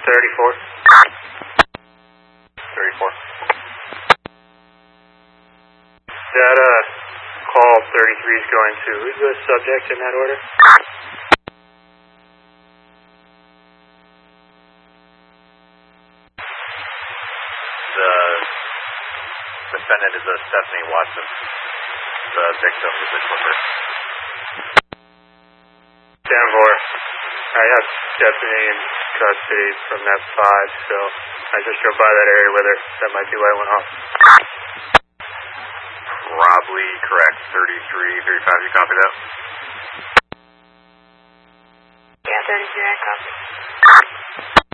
34. 34. That call 33 is going to, who's the subject in that order? The defendant is Stephanie Watson. The victim is a Clipper. Danvor, I have Stephanie in custody from that 5, so I just drove by that area whether that might be why it went off. Probably correct. 33, 35, you copy that? Yeah, 33, I copy.